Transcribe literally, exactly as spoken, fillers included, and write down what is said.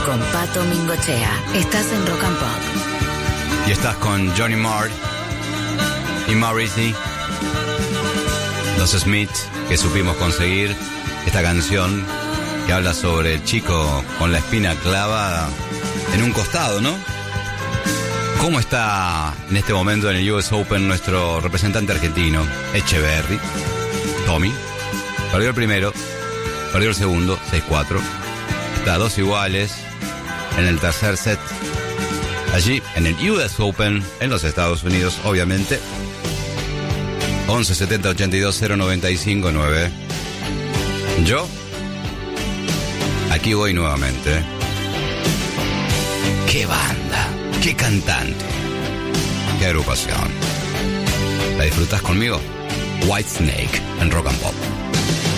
con Pato Mingochea. Estás en Rock and Pop. Y estás con Johnny Marr y Morrissey, los Smiths, que supimos conseguir esta canción que habla sobre el chico con la espina clavada en un costado, ¿no? ¿Cómo está en este momento en el U S Open nuestro representante argentino, Echeverry? Tommy perdió el primero, perdió el segundo, seis cuatro. Está a dos iguales en el tercer set. Allí en el U S Open en los Estados Unidos, obviamente. once setenta ochenta y dos cero noventa y cinco nueve. Yo aquí voy nuevamente. ¡Qué banda! ¡Qué cantante! ¡Qué agrupación! ¿La disfrutas conmigo? Whitesnake en Rock and Pop.